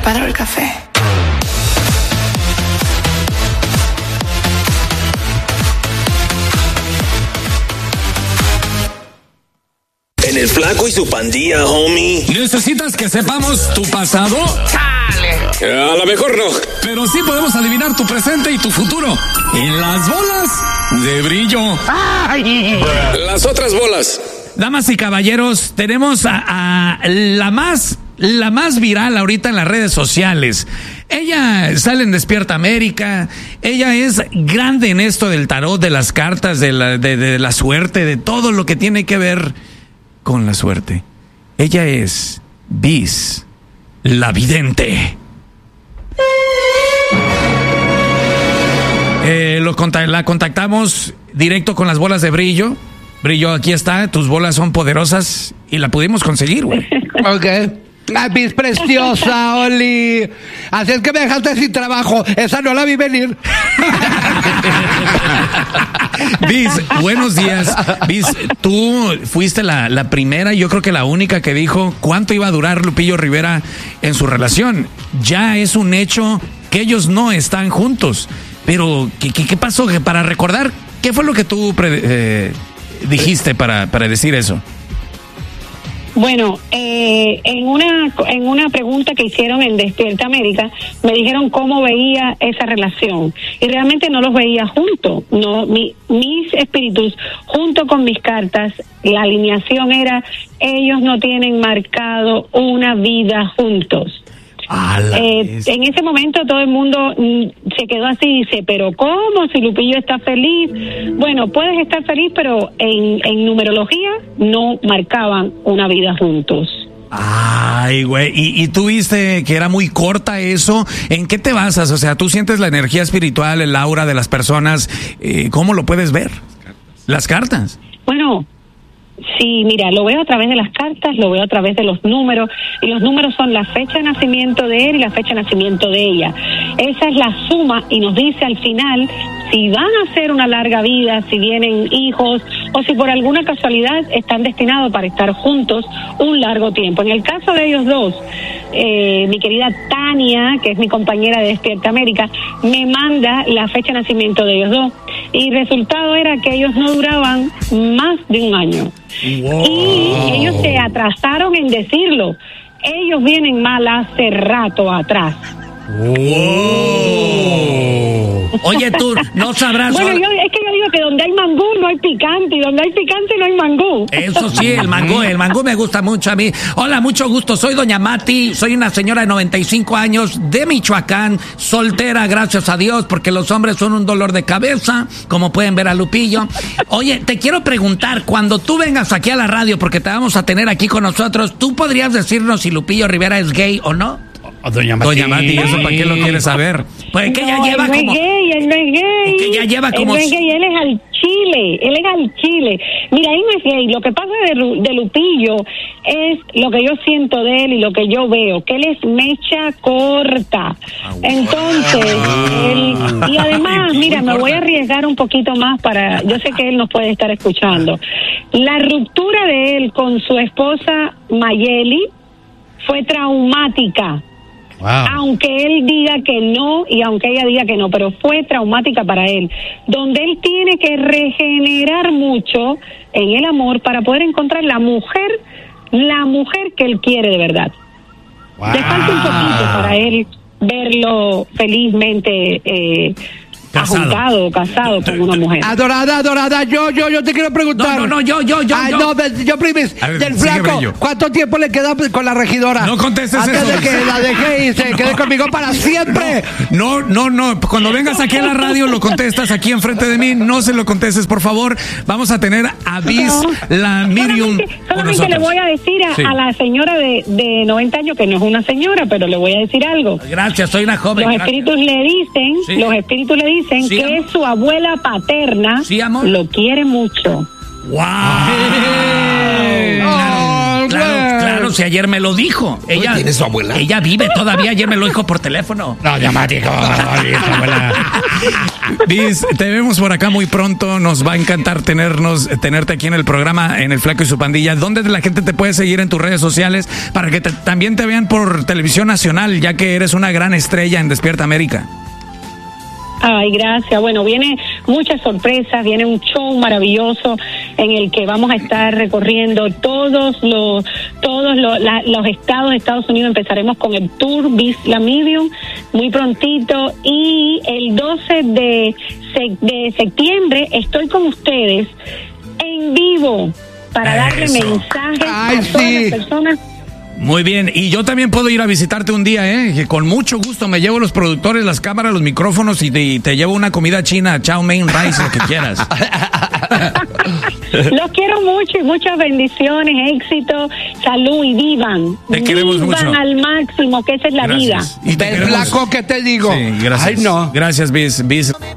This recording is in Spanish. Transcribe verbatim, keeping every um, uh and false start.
preparo el café. En el Flaco y su pandilla, homie. ¿Necesitas que sepamos tu pasado? ¡Chale! A lo mejor no. Pero sí podemos adivinar tu presente y tu futuro. En las bolas de brillo. ¡Ay! Las otras bolas. Damas y caballeros, tenemos a, a la más, la más viral ahorita en las redes sociales. Ella sale en Despierta América. Ella es grande en esto del tarot, de las cartas, de la, de, de la suerte, de todo lo que tiene que ver con la suerte. Ella es Biz, la vidente. Eh, lo conta- la contactamos directo con las bolas de brillo. Brillo, aquí está, tus bolas son poderosas y la pudimos conseguir, güey. Ok. La Biz preciosa, Oli. Así es que me dejaste sin trabajo. Esa no la vi venir. Biz, buenos días. Biz, tú fuiste la, la primera y yo creo que la única que dijo cuánto iba a durar Lupillo Rivera en su relación. Ya es un hecho que ellos no están juntos. Pero, ¿qué, qué, qué pasó? Para recordar, ¿qué fue lo que tú pre, eh, dijiste para, para decir eso? Bueno, eh, en una en una pregunta que hicieron en Despierta América, me dijeron cómo veía esa relación y realmente no los veía juntos. No, mi, mis espíritus junto con mis cartas, la alineación era ellos no tienen marcado una vida juntos. Eh, en ese momento todo el mundo mm, se quedó así y dice, pero ¿cómo? Si Lupillo está feliz. Bueno, puedes estar feliz, pero en, en numerología no marcaban una vida juntos. Ay, güey, ¿Y, y tú viste que era muy corta eso. ¿En qué te basas? O sea, ¿tú sientes la energía espiritual, el aura de las personas? Eh, ¿Cómo lo puedes ver? Las cartas. Bueno, sí, mira, lo veo a través de las cartas, lo veo a través de los números, y los números son la fecha de nacimiento de él y la fecha de nacimiento de ella. Esa es la suma y nos dice al final si van a hacer una larga vida, si vienen hijos o si por alguna casualidad están destinados para estar juntos un largo tiempo. En el caso de ellos dos, eh, mi querida Tania, que es mi compañera de Despierta América, me manda la fecha de nacimiento de ellos dos y el resultado era que ellos no duraban más de un año. Wow. Y ellos se atrasaron en decirlo. Ellos vienen mal hace rato atrás. Wow. Oye, tú no sabrás. Bueno, yo, es que yo digo que donde hay mangú no hay picante y donde hay picante no hay mangú. Eso sí, el mangú, el mangú me gusta mucho a mí. Hola, mucho gusto, soy doña Mati, soy una señora de noventa y cinco años de Michoacán, soltera, gracias a Dios, porque los hombres son un dolor de cabeza, como pueden ver a Lupillo. Oye, te quiero preguntar, cuando tú vengas aquí a la radio, porque te vamos a tener aquí con nosotros, ¿tú podrías decirnos si Lupillo Rivera es gay o no? Oh, doña Mati. Doña Mati, ¿eso para qué lo quieres saber? Pues que no, ya lleva él no como... es gay, él no es gay. Es que ya lleva como... Él no es gay, él es al chile, él es al chile. Mira, él no es gay, lo que pasa de, de Lupillo es lo que yo siento de él y lo que yo veo, que él es mecha corta. Entonces, él... Y además, mira, me voy a arriesgar un poquito más para... Yo sé que él nos puede estar escuchando. La ruptura de él con su esposa Mayeli fue traumática. Wow. Aunque él diga que no y aunque ella diga que no, pero fue traumática para él, donde él tiene que regenerar mucho en el amor para poder encontrar la mujer, la mujer que él quiere de verdad. Wow. Le falta un poquito para él verlo felizmente eh, Casado, casado con una mujer. Adorada, adorada, yo, yo, yo te quiero preguntar. No, no, no, yo, yo, yo. Ay, yo. no, yo primis, ver, del Flaco, ¿cuánto tiempo le queda con la regidora? No contestes Antes eso. Antes de que la deje y se quede conmigo para siempre. No, no, no, cuando vengas aquí a la radio lo contestas aquí enfrente de mí, no se lo contestes, por favor. Vamos a tener a Biz, no. la Medium. Solamente, solamente le voy a decir a, sí. a la señora de, de noventa años, que no es una señora, pero le voy a decir algo. Gracias, soy una joven. Los gracias. espíritus le dicen, sí. los espíritus le dicen sí, que amor. su abuela paterna sí, amor. lo quiere mucho. ¡Wow! Oh, claro, pues. claro, si ayer me lo dijo. Ella, ¿Quién es su abuela? Ella vive todavía, ayer me lo dijo por teléfono. No, llamático, abuela. Bis, te vemos por acá muy pronto. Nos va a encantar tenernos, tenerte aquí en el programa, en El Flaco y su Pandilla. ¿Dónde la gente te puede seguir en tus redes sociales para que te, también te vean por televisión nacional, ya que eres una gran estrella en Despierta América? Ay, gracias. Bueno, viene muchas sorpresas, viene un show maravilloso en el que vamos a estar recorriendo todos los todos los, la, los estados de Estados Unidos. Empezaremos con el tour Bis La Medium muy prontito, y el doce de, de septiembre estoy con ustedes en vivo para darle Eso. mensajes Ay, a todas sí. las personas. Muy bien, y yo también puedo ir a visitarte un día, ¿eh? Que con mucho gusto me llevo los productores, las cámaras, los micrófonos y te, y te llevo una comida china, chow mein rice, lo que quieras. Los quiero mucho y muchas bendiciones, éxito, salud y vivan. Te queremos vivan mucho. al máximo, que esa es la Gracias. vida. Y te ¿Ves, queremos- flaco, que te digo? Sí, gracias. Ay, no. Gracias, Bis. Bis.